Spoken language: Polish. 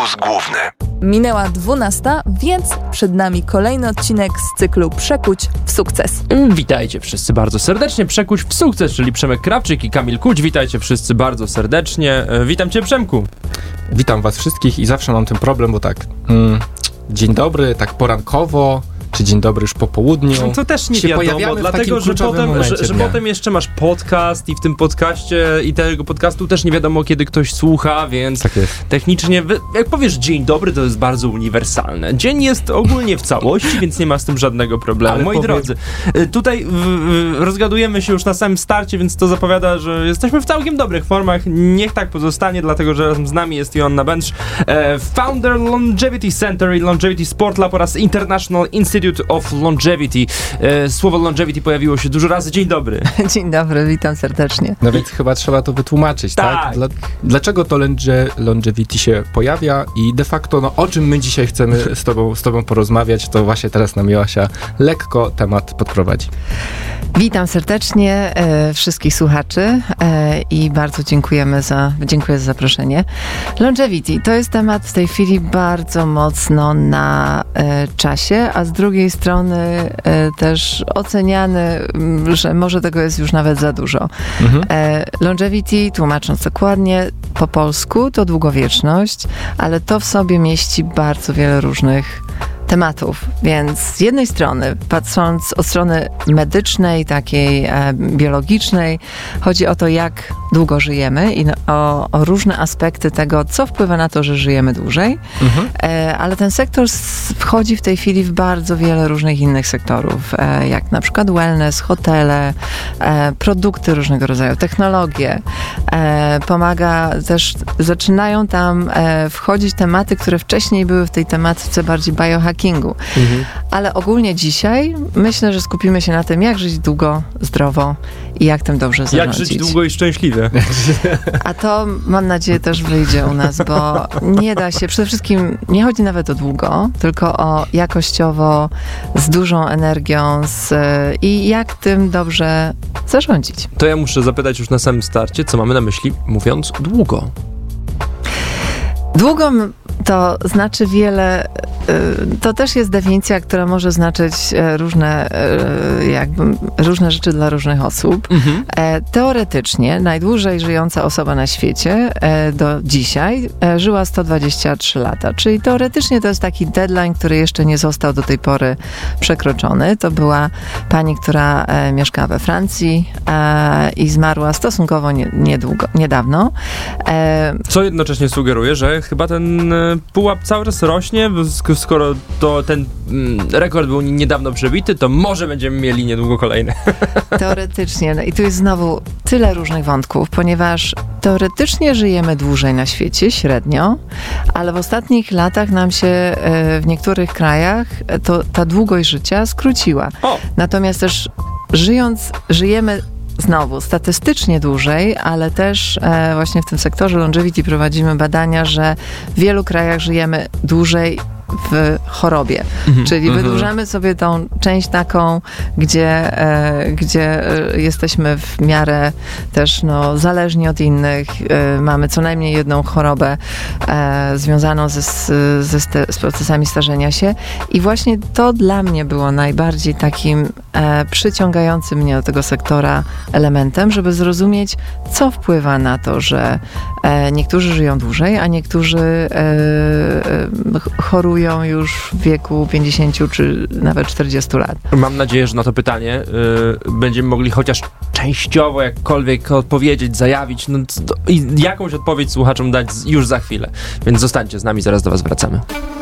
News główny. Minęła 12, więc przed nami kolejny odcinek z cyklu Przekuć w sukces. Witajcie wszyscy bardzo serdecznie. Przekuć w sukces, czyli Przemek Krawczyk i Kamil Kuć. Witajcie wszyscy bardzo serdecznie. Witam Cię, Przemku. Witam was wszystkich i zawsze mam ten problem, bo tak dzień dobry, tak porankowo, czy dzień dobry już po południu. To też nie się wiadomo, pojawiamy dlatego że potem jeszcze masz podcast i w tym podcaście i tego podcastu też nie wiadomo, kiedy ktoś słucha, więc tak jest. Technicznie, jak powiesz dzień dobry, to jest bardzo uniwersalne. Dzień jest ogólnie w całości, więc nie ma z tym żadnego problemu. Ale moi drodzy, tutaj rozgadujemy się już na samym starcie, więc to zapowiada, że jesteśmy w całkiem dobrych formach. Niech tak pozostanie, dlatego że razem z nami jest Joanna Bench, founder Longevity Center i Longevity Sport Lab oraz International Institute of Longevity. Słowo longevity pojawiło się dużo razy. Dzień dobry. Dzień dobry, witam serdecznie. No więc chyba trzeba to wytłumaczyć, tak? Dlaczego to longevity się pojawia i de facto, o czym my dzisiaj chcemy z tobą porozmawiać, to właśnie teraz nam Joasia lekko temat podprowadzi. Witam serdecznie wszystkich słuchaczy i bardzo dziękuję za zaproszenie. Longevity to jest temat w tej chwili bardzo mocno na czasie, a z drugiej strony też oceniany, że może tego jest już nawet za dużo. Longevity, tłumacząc dokładnie po polsku, to długowieczność, ale to w sobie mieści bardzo wiele różnych tematów, więc z jednej strony, patrząc od strony medycznej, takiej biologicznej, chodzi o to, jak długo żyjemy i o różne aspekty tego, co wpływa na to, że żyjemy dłużej, ale ten sektor wchodzi w tej chwili w bardzo wiele różnych innych sektorów, jak na przykład wellness, hotele, produkty różnego rodzaju, technologie. Pomaga też, zaczynają tam wchodzić tematy, które wcześniej były w tej tematyce bardziej biohackingu. Ale ogólnie dzisiaj myślę, że skupimy się na tym, jak żyć długo, zdrowo i jak tym dobrze zarządzić. Jak żyć długo i szczęśliwie. A to, mam nadzieję, też wyjdzie u nas, bo nie da się, przede wszystkim nie chodzi nawet o długo, tylko o jakościowo, z dużą energią i jak tym dobrze zarządzić. To ja muszę zapytać już na samym starcie, co mamy na myśli, mówiąc długo. Długo to znaczy wiele, to też jest definicja, która może znaczyć różne rzeczy dla różnych osób. Teoretycznie najdłużej żyjąca osoba na świecie do dzisiaj żyła 123 lata, czyli teoretycznie to jest taki deadline, który jeszcze nie został do tej pory przekroczony. To była pani, która mieszkała we Francji i zmarła stosunkowo niedawno. Co jednocześnie sugeruje, że chyba ten pułap cały czas rośnie, skoro to ten rekord był niedawno przebity, to może będziemy mieli niedługo kolejny. Teoretycznie. No i tu jest znowu tyle różnych wątków, ponieważ teoretycznie żyjemy dłużej na świecie, średnio, ale w ostatnich latach nam się w niektórych krajach ta długość życia skróciła. Natomiast też żyjemy znowu statystycznie dłużej, ale też właśnie w tym sektorze longevity prowadzimy badania, że w wielu krajach żyjemy dłużej w chorobie. Czyli wydłużamy sobie tą część taką, gdzie jesteśmy w miarę też zależni od innych. Mamy co najmniej jedną chorobę związaną z procesami starzenia się. I właśnie to dla mnie było najbardziej takim przyciągającym mnie do tego sektora elementem, żeby zrozumieć, co wpływa na to, że niektórzy żyją dłużej, a niektórzy chorują już w wieku 50 czy nawet 40 lat. Mam nadzieję, że na to pytanie będziemy mogli chociaż częściowo jakkolwiek odpowiedzieć, zajawić i jakąś odpowiedź słuchaczom dać już za chwilę. Więc zostańcie z nami, zaraz do was wracamy.